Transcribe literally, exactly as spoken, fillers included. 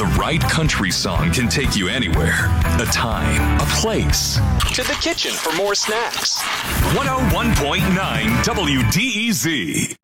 The right country song can take you anywhere. A time, a place. To the kitchen for more snacks. one oh one point nine W D E Z.